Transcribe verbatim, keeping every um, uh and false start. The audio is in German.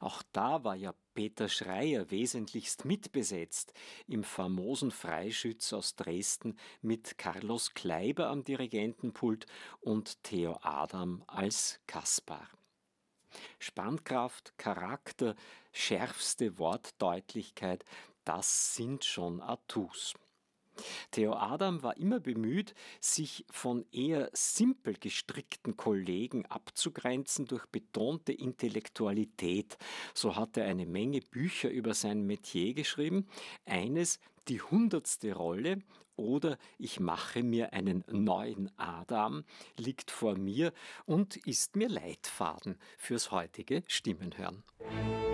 Auch da war ja Peter Schreier wesentlichst mitbesetzt, im famosen Freischütz aus Dresden mit Carlos Kleiber am Dirigentenpult und Theo Adam als Kaspar. Spannkraft, Charakter, schärfste Wortdeutlichkeit, das sind schon Atouts. Theo Adam war immer bemüht, sich von eher simpel gestrickten Kollegen abzugrenzen durch betonte Intellektualität. So hat er eine Menge Bücher über sein Metier geschrieben. Eines, die hundertste Rolle oder Ich mache mir einen neuen Adam, liegt vor mir und ist mir Leitfaden fürs heutige Stimmenhören.